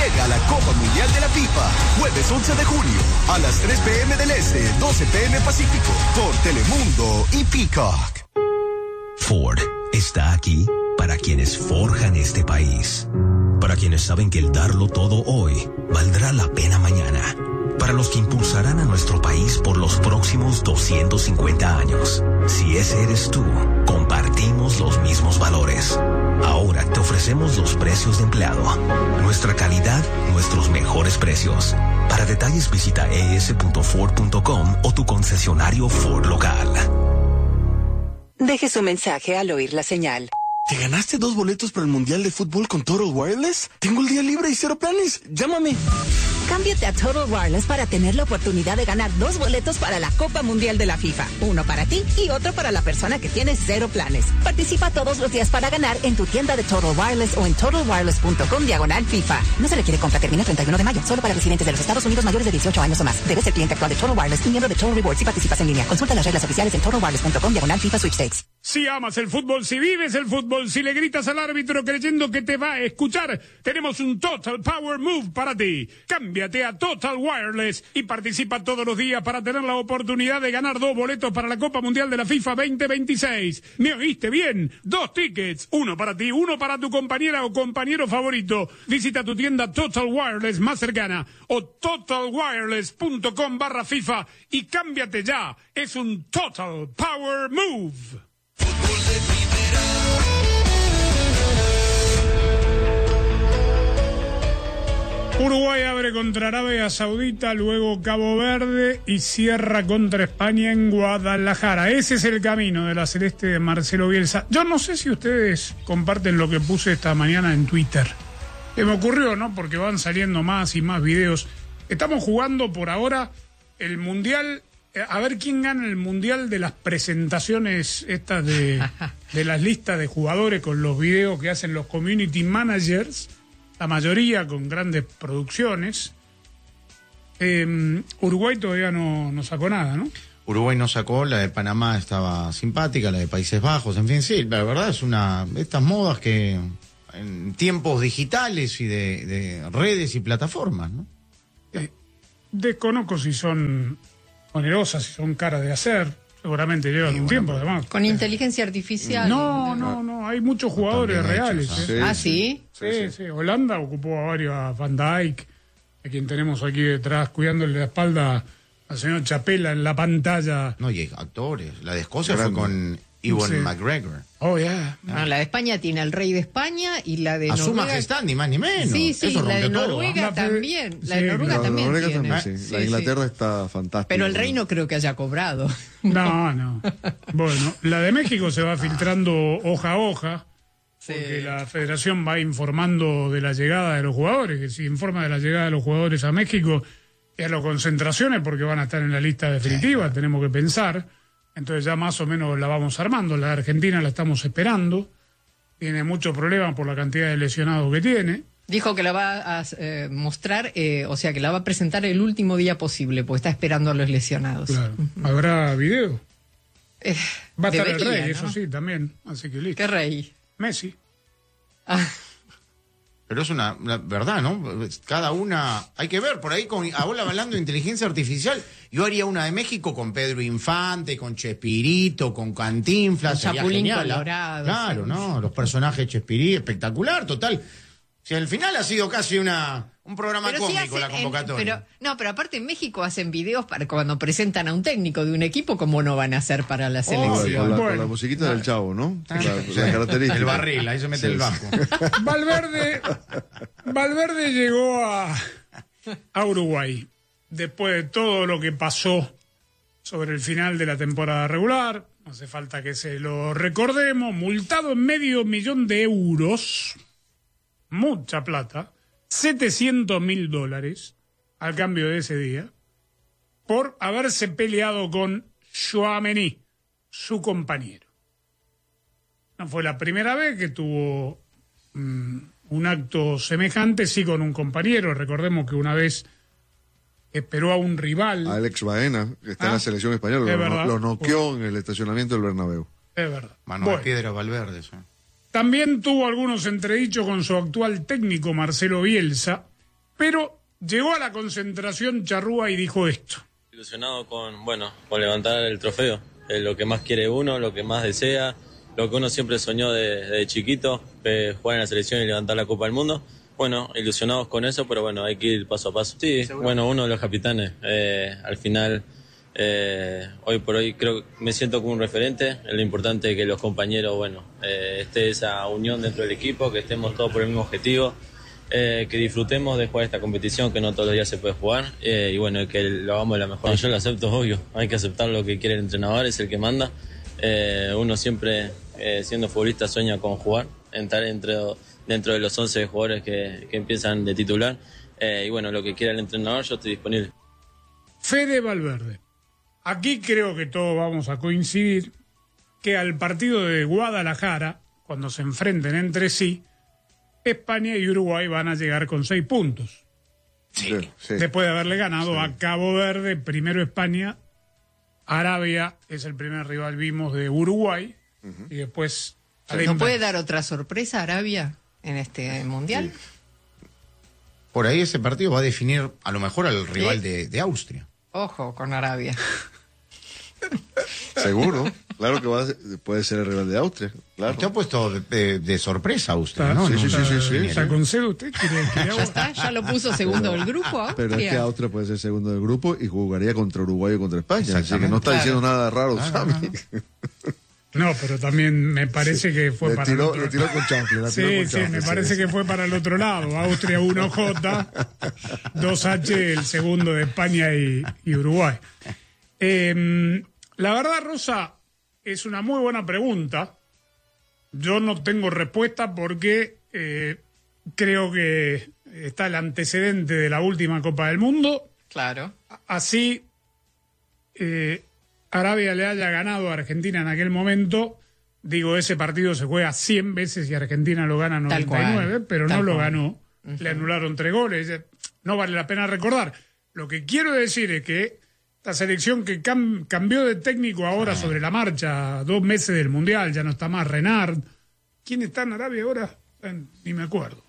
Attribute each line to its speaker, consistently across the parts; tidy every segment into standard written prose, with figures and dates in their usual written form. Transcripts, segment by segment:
Speaker 1: Llega la Copa Mundial de la FIFA, jueves 11 de junio, a las 3 p.m. del Este, 12 p.m. Pacífico, por Telemundo y Peacock.
Speaker 2: Ford está aquí para quienes forjan este país, para quienes saben que el darlo todo hoy valdrá la pena mañana, para los que impulsarán a nuestro país por los próximos 250 años. Si ese eres tú, compartimos los mismos valores. Ahora te ofrecemos los precios de empleado, nuestra calidad, nuestros mejores precios. Para detalles visita es.ford.com o tu concesionario Ford local.
Speaker 3: Deje su mensaje al oír la señal.
Speaker 4: ¿Te ganaste 2 boletos para el Mundial de Fútbol con Total Wireless? Tengo el día libre y 0 planes. Llámame.
Speaker 5: Cámbiate a Total Wireless para tener la oportunidad de ganar 2 boletos para la Copa Mundial de la FIFA. Uno para ti y otro para la persona que tiene 0 planes. Participa todos los días para ganar en tu tienda de Total Wireless o en totalwireless.com/FIFA. No se requiere compra, termina el 31 de mayo. Solo para residentes de los Estados Unidos mayores de 18 años o más. Debes ser cliente actual de Total Wireless y miembro de Total Rewards si participas en línea. Consulta las reglas oficiales en totalwireless.com/FIFA Sweepstakes.
Speaker 6: Si amas el fútbol, si vives el fútbol, si le gritas al árbitro creyendo que te va a escuchar, tenemos un Total Power Move para ti. Cámbiate a Total Wireless y participa todos los días para tener la oportunidad de ganar 2 boletos para la Copa Mundial de la FIFA 2026. ¿Me oíste bien? 2 tickets, uno para ti, uno para tu compañera o compañero favorito. Visita tu tienda Total Wireless más cercana o totalwireless.com/FIFA y cámbiate ya. Es un Total Power Move. Uruguay abre contra Arabia Saudita, luego Cabo Verde y cierra contra España en Guadalajara. Ese es el camino de la celeste de Marcelo Bielsa. Yo no sé si ustedes comparten lo que puse esta mañana en Twitter. Que me ocurrió, ¿no? Porque van saliendo más y más videos. Estamos jugando por ahora el Mundial. A ver quién gana el Mundial de las presentaciones estas de las listas de jugadores con los videos que hacen los community managers, la mayoría con grandes producciones. Uruguay todavía no sacó nada, ¿no?
Speaker 7: Uruguay no sacó, la de Panamá estaba simpática, la de Países Bajos, en fin, sí, la verdad es una de estas modas que en tiempos digitales y de redes y plataformas, ¿no?
Speaker 6: Desconozco si son onerosas, si son caras de hacer, seguramente llevan un tiempo además.
Speaker 8: Con inteligencia artificial.
Speaker 6: No, hay muchos jugadores reales.
Speaker 8: ¿Sí?
Speaker 6: Sí. Holanda ocupó a varios, a Van Dijk, a quien tenemos aquí detrás cuidándole la espalda al señor Chapela en la pantalla.
Speaker 7: No, y actores. La de Escocia fue con Ewan McGregor.
Speaker 6: Oh, yeah.
Speaker 8: No, la de España tiene al rey de España y la de
Speaker 7: a
Speaker 8: Noruega.
Speaker 7: Su Majestad, ni más ni menos.
Speaker 8: Sí,
Speaker 7: eso
Speaker 8: la de Noruega también. La de Noruega también tiene.
Speaker 9: También, sí. La de Inglaterra está fantástica.
Speaker 8: Pero el rey no creo que haya cobrado.
Speaker 6: No. Bueno, la de México se va filtrando hoja a hoja. Porque la federación va informando de la llegada de los jugadores, que si informa de la llegada de los jugadores a México y a las concentraciones, porque van a estar en la lista definitiva, tenemos que pensar. Entonces ya más o menos la vamos armando. La de Argentina la estamos esperando. Tiene muchos problemas por la cantidad de lesionados que tiene.
Speaker 8: Dijo que la va a mostrar, o sea, que la va a presentar el último día posible, porque está esperando a los lesionados.
Speaker 6: Claro. ¿Habrá video? Va a estar el rey,
Speaker 8: ¿no?
Speaker 6: eso sí, también. Así que listo.
Speaker 8: ¿Qué rey?
Speaker 6: Messi.
Speaker 7: Pero es una verdad, ¿no? Cada una... Hay que ver, por ahí, ahora hablando de inteligencia artificial, yo haría una de México con Pedro Infante, con Chespirito, con Cantinflas.
Speaker 8: Con Chapulín
Speaker 7: genial,
Speaker 8: Colorado.
Speaker 7: Claro, ¿no? Los personajes Chespirito, espectacular, total. Si al final ha sido casi un programa
Speaker 8: pero
Speaker 7: cómico la convocatoria.
Speaker 8: Pero aparte en México hacen videos para cuando presentan a un técnico de un equipo, ¿cómo no van a hacer para la selección?
Speaker 9: Con la musiquita del Chavo, ¿no? La característica.
Speaker 7: El barril, ahí se mete el bajo.
Speaker 6: Valverde llegó a Uruguay después de todo lo que pasó sobre el final de la temporada regular. No hace falta que se lo recordemos. Multado en $500,000. Mucha plata, $700,000 al cambio de ese día, por haberse peleado con Tchouaméni, su compañero. No fue la primera vez que tuvo un acto semejante, sí, con un compañero. Recordemos que una vez esperó a un rival.
Speaker 9: Alex Baena, que está en la selección española, lo noqueó en el estacionamiento del Bernabéu.
Speaker 6: Es verdad.
Speaker 7: Manuel Piedra Valverde, sí.
Speaker 6: También tuvo algunos entredichos con su actual técnico, Marcelo Bielsa, Pero llegó a la concentración Charrúa y dijo esto.
Speaker 10: Ilusionado con levantar el trofeo, lo que más quiere uno, lo que más desea, lo que uno siempre soñó de chiquito, jugar en la selección y levantar la Copa del Mundo. Bueno, ilusionados con eso, pero bueno, hay que ir paso a paso. Sí, bueno, uno de los capitanes, al final, hoy por hoy creo que me siento como un referente. Es lo importante que los compañeros, esté esa unión dentro del equipo, que estemos todos por el mismo objetivo. Que disfrutemos de jugar esta competición, que no todos los días se puede jugar, y que lo hagamos de la mejor. Yo lo acepto, obvio, hay que aceptar lo que quiere el entrenador, es el que manda. Uno siempre, siendo futbolista, sueña con jugar, entrar dentro de los 11 jugadores que empiezan de titular, lo que quiera el entrenador, yo estoy disponible.
Speaker 6: Fede Valverde. Aquí creo que todos vamos a coincidir que al partido de Guadalajara, cuando se enfrenten entre sí, España y Uruguay van a llegar con 6 puntos.
Speaker 9: Sí.
Speaker 6: Después de haberle ganado a Cabo Verde, primero España, Arabia es el primer rival, vimos, de Uruguay, y después...
Speaker 8: ¿No puede dar otra sorpresa Arabia en este Mundial?
Speaker 7: Sí. Por ahí ese partido va a definir a lo mejor al rival de Austria.
Speaker 8: Ojo con Arabia.
Speaker 9: Seguro, claro que puede ser el rival de Austria. Claro.
Speaker 7: Usted ha puesto de sorpresa a Austria, ¿no?
Speaker 9: Sí.
Speaker 6: ¿Se concede usted?
Speaker 8: Ya está, ya lo puso segundo del grupo. Austria.
Speaker 9: Pero es que Austria puede ser segundo del grupo y jugaría contra Uruguay o contra España. Así que no está diciendo nada raro, Sammy.
Speaker 6: No, pero también me parece que fue para el otro lado.
Speaker 9: Le tiró con chanfle.
Speaker 6: Sí, me parece que fue para el otro lado. Austria 1J, 2H, el segundo de España y Uruguay. La verdad, Rosa, es una muy buena pregunta. Yo no tengo respuesta porque creo que está el antecedente de la última Copa del Mundo.
Speaker 8: Claro.
Speaker 6: Así Arabia le haya ganado a Argentina en aquel momento, digo, ese partido se juega 100 veces y Argentina lo gana 99, pero no lo ganó. Le anularon 3 goles. No vale la pena recordar. Lo que quiero decir es que la selección que cambió de técnico ahora sobre la marcha, 2 meses del Mundial, ya no está más Renard. ¿Quién está en Arabia ahora? Ni me acuerdo.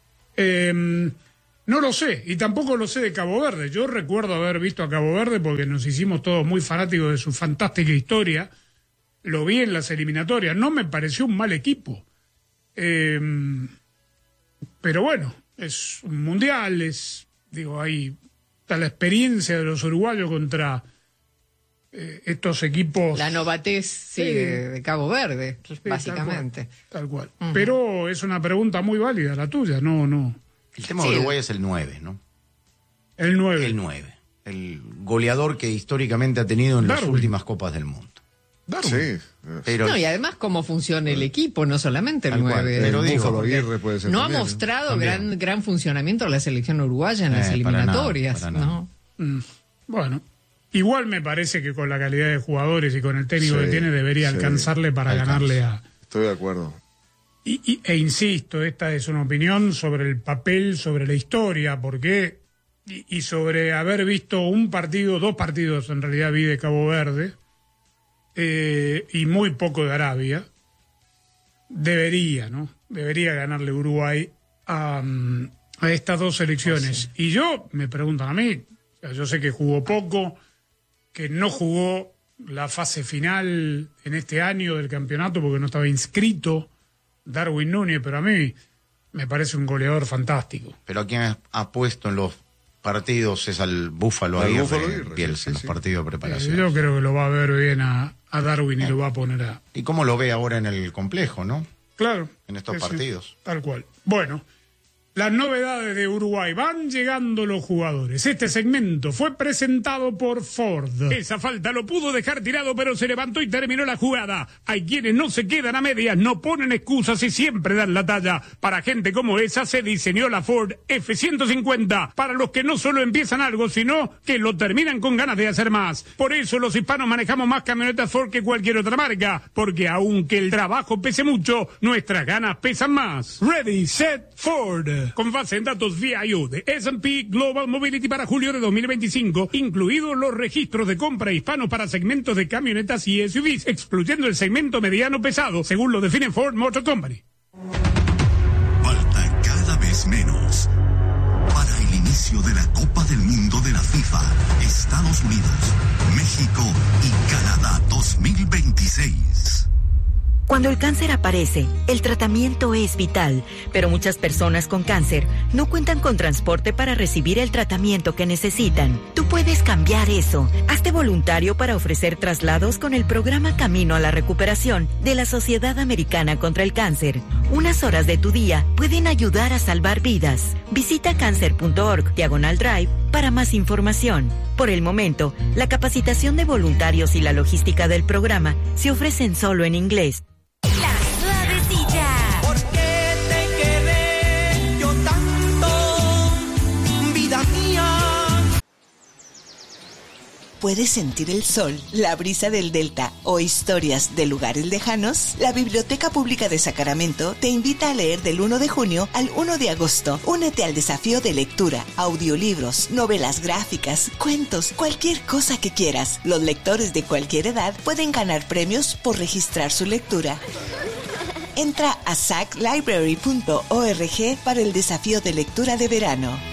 Speaker 6: No lo sé, y tampoco lo sé de Cabo Verde. Yo recuerdo haber visto a Cabo Verde porque nos hicimos todos muy fanáticos de su fantástica historia. Lo vi en las eliminatorias. No me pareció un mal equipo. Pero bueno, es un Mundial, ahí está la experiencia de los uruguayos contra estos equipos.
Speaker 8: La novatez de Cabo Verde, básicamente.
Speaker 6: Tal cual. Pero es una pregunta muy válida la tuya, no.
Speaker 7: El tema de Uruguay es el 9, ¿no?
Speaker 6: El 9.
Speaker 7: El 9. El goleador que históricamente ha tenido en las últimas Copas del Mundo.
Speaker 9: Sí.
Speaker 8: Pero y además cómo funciona el equipo, no solamente el 9.
Speaker 7: Pero
Speaker 9: Aguirre puede ser
Speaker 8: no
Speaker 9: también,
Speaker 8: ha mostrado gran funcionamiento la selección uruguaya en las eliminatorias.
Speaker 7: Para nada.
Speaker 8: ¿No?
Speaker 6: Bueno, igual me parece que con la calidad de jugadores y con el técnico que tiene debería alcanzarle para ganarle a...
Speaker 9: Estoy de acuerdo.
Speaker 6: E insisto, esta es una opinión sobre el papel, sobre la historia, porque y sobre haber visto 2 partidos en realidad vi de Cabo Verde y muy poco de Arabia. Debería ganarle Uruguay a estas 2 selecciones. Y me preguntan a mí, yo sé que jugó poco, que no jugó la fase final en este año del campeonato porque no estaba inscrito Darwin Núñez, pero a mí me parece un goleador fantástico.
Speaker 7: Pero a quien ha puesto en los partidos es al Búfalo Aguirre, Bielsa, en los partidos de preparación.
Speaker 6: Yo creo que lo va a ver bien a Darwin y lo va a poner a...
Speaker 7: ¿Y cómo lo ve ahora en el complejo, no?
Speaker 6: Claro.
Speaker 7: En estos partidos.
Speaker 6: Tal cual. Bueno, las novedades de Uruguay. Van llegando los jugadores. Este segmento fue presentado por Ford. Esa falta lo pudo dejar tirado, pero se levantó y terminó la jugada. Hay quienes no se quedan a medias, no ponen excusas y siempre dan la talla. Para gente como esa se diseñó la Ford F-150. Para los que no solo empiezan algo, sino que lo terminan con ganas de hacer más. Por eso los hispanos manejamos más camionetas Ford que cualquier otra marca. Porque aunque el trabajo pese mucho, nuestras ganas pesan más. Ready, set, Ford. Con base en datos VIO de S&P Global Mobility para julio de 2025, incluidos los registros de compra hispanos para segmentos de camionetas y SUVs, excluyendo el segmento mediano pesado, según lo define Ford Motor Company.
Speaker 1: Falta cada vez menos para el inicio inicio de la Copa del Mundo de la FIFA, Estados Unidos, México y Canadá 2026.
Speaker 11: Cuando el cáncer aparece, el tratamiento es vital, pero muchas personas con cáncer no cuentan con transporte para recibir el tratamiento que necesitan. Tú puedes cambiar eso. Hazte voluntario para ofrecer traslados con el programa Camino a la Recuperación de la Sociedad Americana contra el Cáncer. Unas horas de tu día pueden ayudar a salvar vidas. Visita cancer.org/drive para más información. Por el momento, la capacitación de voluntarios y la logística del programa se ofrecen solo en inglés.
Speaker 12: La Suavecilla. ¿Por qué te quedé yo tanto, vida mía?
Speaker 13: ¿Puedes sentir el sol, la brisa del delta o historias de lugares lejanos? La Biblioteca Pública de Sacramento te invita a leer del 1 de junio al 1 de agosto. Únete al desafío de lectura, audiolibros, novelas gráficas, cuentos, cualquier cosa que quieras. Los lectores de cualquier edad pueden ganar premios por registrar su lectura. Entra a saclibrary.org para el desafío de lectura de verano.